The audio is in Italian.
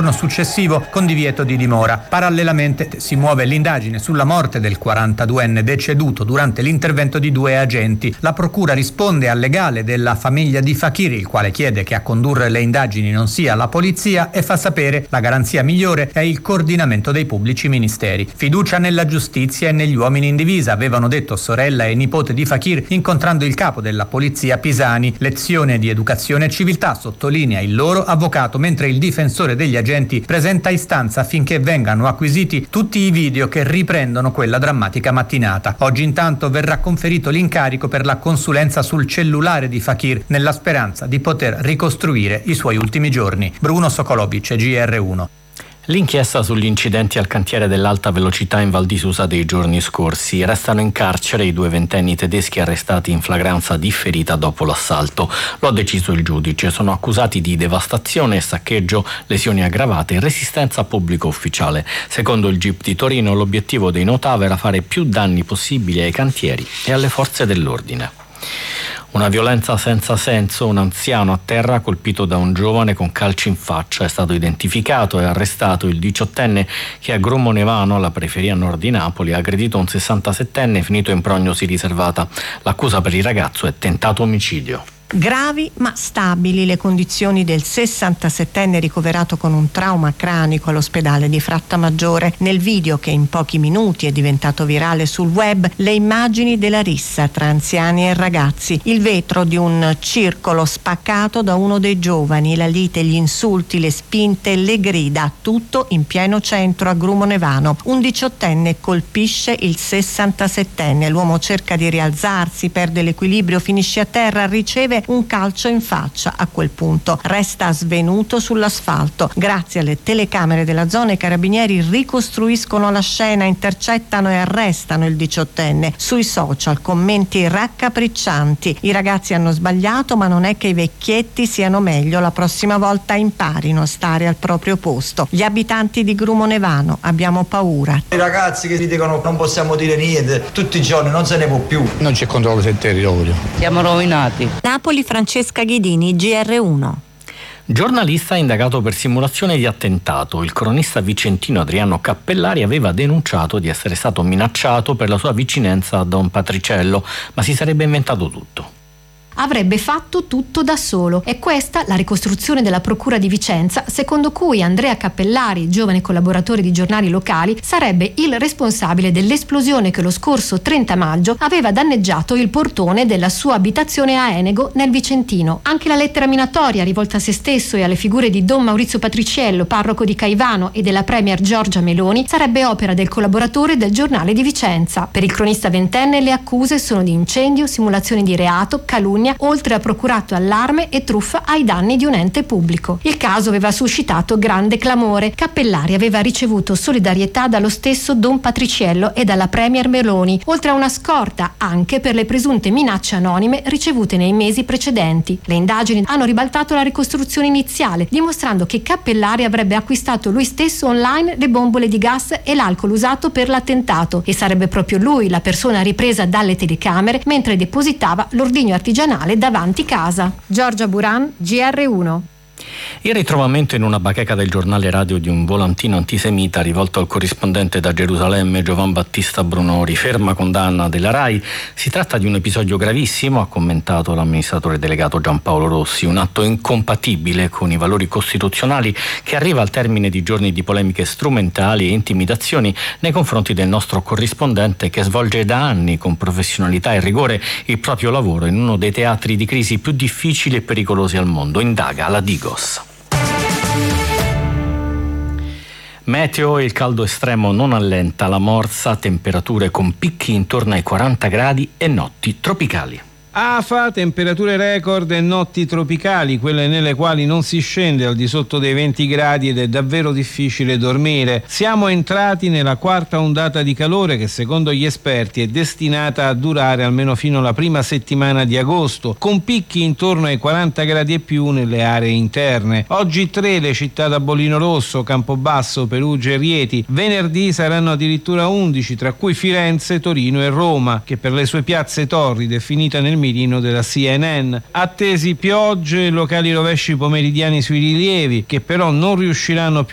turno successivo con divieto di dimora. Parallelamente si muove l'indagine sulla morte del 42enne deceduto durante l'intervento di 2 agenti. La procura risponde al legale della famiglia di Fakir, il quale chiede che a condurre le indagini non sia la polizia, e fa sapere la garanzia migliore è il coordinamento dei pubblici ministeri. Fiducia nella giustizia e negli uomini in divisa, avevano detto sorella e nipote di Fakir incontrando il capo della polizia Pisani. Lezione di educazione e civiltà, sottolinea il loro avvocato, mentre il difensore degli agenti presenta istanza affinché vengano acquisiti tutti i video che riprendono quella drammatica mattinata. Oggi intanto verrà conferito l'incarico per la consulenza sul cellulare di Fakir, nella speranza di poter ricostruire i suoi ultimi giorni. Bruno Sokolovic, GR1. L'inchiesta sugli incidenti al cantiere dell'alta velocità in Val di Susa dei giorni scorsi. Restano in carcere i 2 ventenni tedeschi arrestati in flagranza differita dopo l'assalto. Lo ha deciso il giudice. Sono accusati di devastazione, saccheggio, lesioni aggravate e resistenza a pubblico ufficiale. Secondo il GIP di Torino, l'obiettivo dei Notav era fare più danni possibili ai cantieri e alle forze dell'ordine. Una violenza senza senso, un anziano a terra colpito da un giovane con calci in faccia. È stato identificato e arrestato il 18enne che a Grumonevano, alla periferia nord di Napoli, ha aggredito un 67enne finito in prognosi riservata. L'accusa per il ragazzo è tentato omicidio. Gravi ma stabili le condizioni del 67enne ricoverato con un trauma cranico all'ospedale di Frattamaggiore. Nel video, che in pochi minuti è diventato virale sul web, le immagini della rissa tra anziani e ragazzi, il vetro di un circolo spaccato da uno dei giovani, la lite, gli insulti, le spinte, le grida, tutto in pieno centro a Grumonevano. Un 18enne colpisce il 67enne, l'uomo cerca di rialzarsi, perde l'equilibrio, finisce a terra, riceve un calcio in faccia. A quel punto resta svenuto sull'asfalto. Grazie alle telecamere della zona i carabinieri ricostruiscono la scena, intercettano e arrestano il 18enne. Sui social commenti raccapriccianti: i ragazzi hanno sbagliato, ma non è che i vecchietti siano meglio, la prossima volta imparino a stare al proprio posto. Gli abitanti di Grumonevano: abbiamo paura. I ragazzi che dicono non possiamo dire niente tutti i giorni, non se ne può più. Non c'è controllo del territorio. Siamo rovinati. Napoli, Francesca Ghidini, GR1. Giornalista indagato per simulazione di attentato. Il cronista vicentino Adriano Cappellari aveva denunciato di essere stato minacciato per la sua vicinanza a Don Patriciello, ma si sarebbe inventato tutto. Avrebbe fatto tutto da solo. È questa la ricostruzione della Procura di Vicenza, secondo cui Andrea Cappellari, giovane collaboratore di giornali locali, sarebbe il responsabile dell'esplosione che lo scorso 30 maggio aveva danneggiato il portone della sua abitazione a Enego, nel Vicentino. Anche la lettera minatoria rivolta a se stesso e alle figure di Don Maurizio Patriciello, parroco di Caivano, e della premier Giorgia Meloni sarebbe opera del collaboratore del giornale di Vicenza. Per il cronista ventenne le accuse sono di incendio, simulazione di reato, calunnia, oltre a procurato allarme e truffa ai danni di un ente pubblico. Il caso aveva suscitato grande clamore. Cappellari aveva ricevuto solidarietà dallo stesso Don Patriciello e dalla premier Meloni, oltre a una scorta anche per le presunte minacce anonime ricevute nei mesi precedenti. Le indagini hanno ribaltato la ricostruzione iniziale, dimostrando che Cappellari avrebbe acquistato lui stesso online le bombole di gas e l'alcol usato per l'attentato, e sarebbe proprio lui la persona ripresa dalle telecamere mentre depositava l'ordigno artigianale davanti casa. Giorgia Buran, GR1. Il ritrovamento in una bacheca del giornale radio di un volantino antisemita rivolto al corrispondente da Gerusalemme Giovan Battista Brunori, ferma condanna della RAI. Si tratta di un episodio gravissimo, ha commentato l'amministratore delegato Giampaolo Rossi, un atto incompatibile con i valori costituzionali che arriva al termine di giorni di polemiche strumentali e intimidazioni nei confronti del nostro corrispondente, che svolge da anni con professionalità e rigore il proprio lavoro in uno dei teatri di crisi più difficili e pericolosi al mondo, indaga la Digos. Meteo: il caldo estremo non allenta la morsa, temperature con picchi intorno ai 40 gradi e notti tropicali. AFA, temperature record e notti tropicali, quelle nelle quali non si scende al di sotto dei 20 gradi ed è davvero difficile dormire. Siamo entrati nella quarta ondata di calore che secondo gli esperti è destinata a durare almeno fino alla prima settimana di agosto, con picchi intorno ai 40 gradi e più nelle aree interne. Oggi 3 le città da Bollino Rosso, Campobasso, Perugia e Rieti. Venerdì saranno addirittura 11, tra cui Firenze, Torino e Roma, che per le sue piazze torride è finita nel mirino della CNN. Attesi piogge e locali rovesci pomeridiani sui rilievi, che però non riusciranno più